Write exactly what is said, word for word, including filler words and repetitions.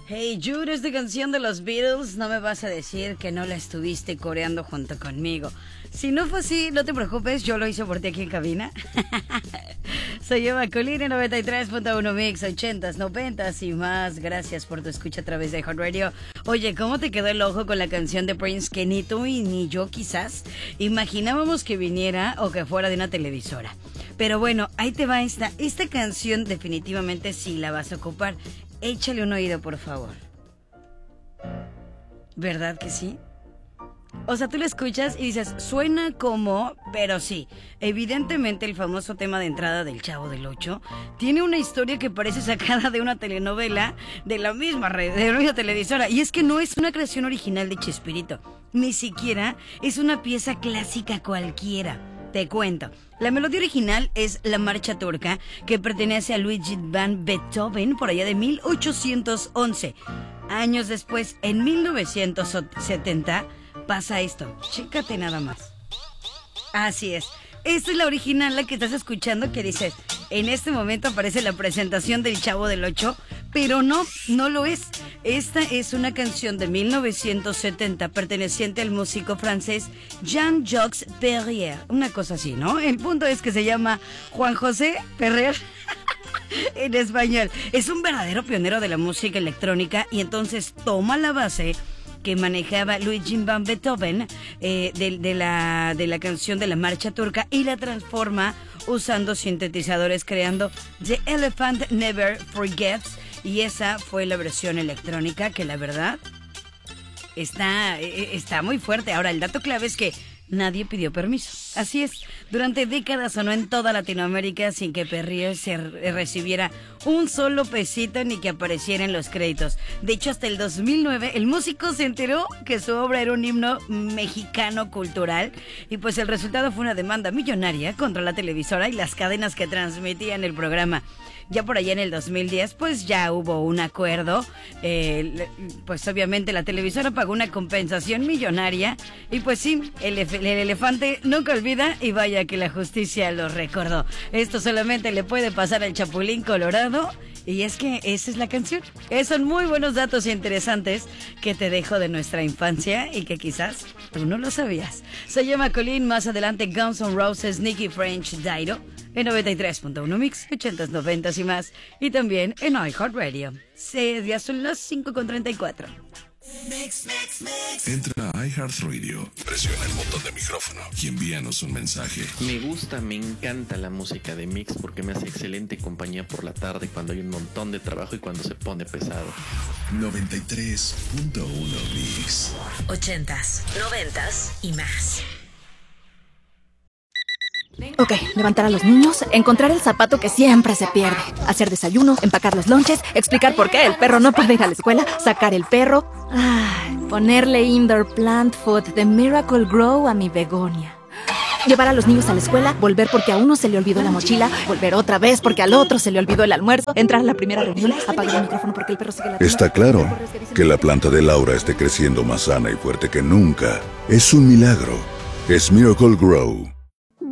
Hey Jude, esta canción de los Beatles, no me vas a decir que no la estuviste coreando junto conmigo. Si no fue así, no te preocupes, yo lo hice por ti aquí en cabina. Soy Eva Colina, noventa y tres punto uno Mix, ochentas, noventas y más. Gracias por tu escucha a través de Hot Radio. Oye, ¿cómo te quedó el ojo con la canción de Prince que ni tú y ni yo quizás imaginábamos que viniera o que fuera de una televisora? Pero bueno, ahí te va esta. Esta canción definitivamente sí la vas a ocupar. Échale un oído, por favor. ¿Verdad que sí? O sea, tú lo escuchas y dices, suena como, pero sí, evidentemente el famoso tema de entrada del Chavo del Ocho tiene una historia que parece sacada de una telenovela de la misma red, de la misma televisora. Y es que no es una creación original de Chespirito, ni siquiera es una pieza clásica cualquiera. Te cuento. La melodía original es La Marcha Turca, que pertenece a Ludwig van Beethoven por allá de mil ochocientos once. Años después, en mil novecientos setenta, pasa esto. Chécate nada más. Así es. Esta es la original, la que estás escuchando, que dice, en este momento aparece la presentación del Chavo del Ocho, pero no, no lo es. Esta es una canción de mil novecientos setenta perteneciente al músico francés Jean-Jacques Perrier. Una cosa así, ¿no? El punto es que se llama Juan José Perrier en español. Es un verdadero pionero de la música electrónica y entonces toma la base que manejaba Ludwig van Beethoven eh, de, de, la, de la canción de La Marcha Turca y la transforma usando sintetizadores, creando The Elephant Never Forgets, y esa fue la versión electrónica que la verdad está, está muy fuerte. Ahora, el dato clave es que nadie pidió permiso. Así es, durante décadas sonó en toda Latinoamérica sin que Perrier se recibiera un solo pesito ni que apareciera en los créditos. De hecho, hasta el dos mil nueve el músico se enteró que su obra era un himno mexicano cultural y pues el resultado fue una demanda millonaria contra la televisora y las cadenas que transmitían el programa. Ya por allá en el dos mil diez pues ya hubo un acuerdo, eh, pues obviamente la televisora pagó una compensación millonaria y pues sí, el, el elefante nunca olvida y vaya que la justicia lo recordó. Esto solamente le puede pasar al Chapulín Colorado y es que esa es la canción. Esos son muy buenos datos interesantes que te dejo de nuestra infancia y que quizás tú no lo sabías. Soy Emma Colín, más adelante Guns N' Roses, Nicky French, Dairo. En noventa y tres punto uno Mix, ochentas, noventas y más. Y también en iHeartRadio. Sí, ya son las cinco con treinta y cuatro. Mix, mix, mix. Entra a iHeartRadio, presiona el botón de micrófono y envíanos un mensaje. Me gusta, me encanta la música de Mix porque me hace excelente compañía por la tarde cuando hay un montón de trabajo y cuando se pone pesado. noventa y tres punto uno Mix. Ochentas, noventas y más. Ok, levantar a los niños, encontrar el zapato que siempre se pierde, hacer desayuno, empacar los lonches, explicar por qué el perro no puede ir a la escuela, sacar el perro, ay, ponerle indoor plant food de Miracle Grow a mi begonia. Llevar a los niños a la escuela, volver porque a uno se le olvidó la mochila, volver otra vez porque al otro se le olvidó el almuerzo, entrar a la primera reunión, apagar el micrófono porque el perro sigue la... Está claro que la planta de Laura esté creciendo más sana y fuerte que nunca. Es un milagro. Es Miracle Grow.